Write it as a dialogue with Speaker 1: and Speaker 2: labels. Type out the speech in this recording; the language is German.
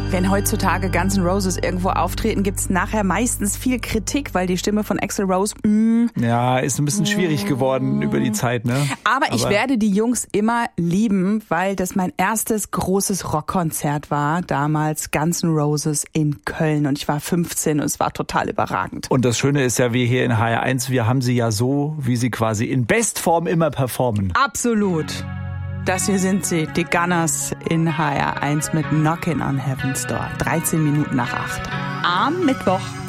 Speaker 1: Wenn heutzutage Guns N' Roses irgendwo auftreten, gibt's nachher meistens viel Kritik, weil die Stimme von Axl Rose
Speaker 2: ja, ist ein bisschen schwierig geworden über die Zeit, ne?
Speaker 1: Aber ich werde die Jungs immer lieben, weil das mein erstes großes Rockkonzert war, damals Guns N' Roses in Köln, und ich war 15 und es war total überragend.
Speaker 2: Und das Schöne ist ja, wir hier in HR1, wir haben sie ja so, wie sie quasi in Bestform immer performen.
Speaker 1: Absolut. Das hier sind sie, die Gunners in HR1 mit Knockin' on Heaven's Door. 13 Minuten nach 8. Am Mittwoch.